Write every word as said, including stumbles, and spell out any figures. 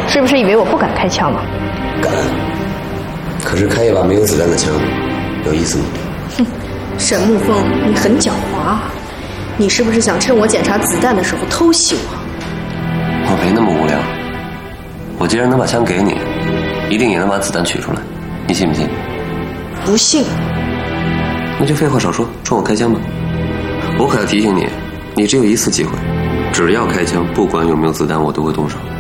是不是以为我不敢开枪呢？ 敢。可是开一把没有子弹的枪，有意思吗？ 哼，沈沐风，你很狡猾啊！你是不是想趁我检查子弹的时候偷袭我？ 我没那么无聊。我既然能把枪给你，一定也能把子弹取出来，你信不信？ 不信。 那就废话少说，冲我开枪吧。我可要提醒你，你只有一次机会，只要开枪，不管有没有子弹，我都会动手。